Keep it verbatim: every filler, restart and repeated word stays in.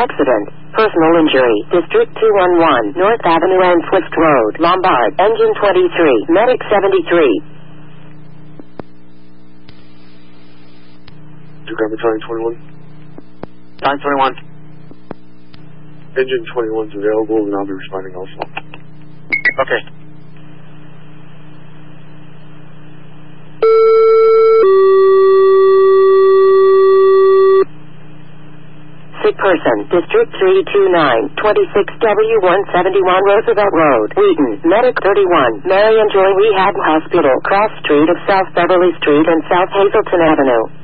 Accident. Personal injury. District two one one. North Avenue and Swift Road. Lombard. Engine twenty-three. Medic seventy-three. two Copy Battalion twenty-one. Battalion twenty-one. Engine twenty-one is available and I'll be responding also. Okay. Sick person, District three two nine, twenty-six W one seventy-one Roosevelt Road, Wheaton, Medic thirty-one, Marion Joy Rehab Hospital, Cross Street of South Beverly Street and South Hazleton Avenue.